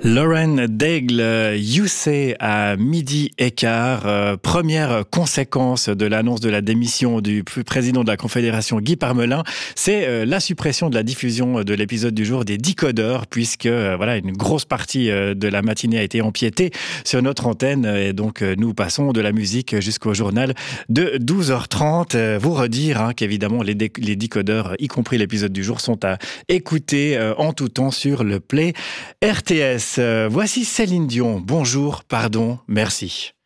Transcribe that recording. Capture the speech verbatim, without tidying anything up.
Lauren Daigle, You Say à midi et quart, euh, première conséquence de l'annonce de la démission du président de la Confédération Guy Parmelin, c'est euh, la suppression de la diffusion de l'épisode du jour des Décodeurs, puisque euh, voilà, une grosse partie euh, de la matinée a été empiétée sur notre antenne, et donc euh, nous passons de la musique jusqu'au journal de douze heures trente. Euh, vous redire hein, qu'évidemment les, dé- les Décodeurs, y compris l'épisode du jour, sont à écouter euh, en tout temps sur le Play R T S. Euh, voici Céline Dion. Bonjour, pardon, merci.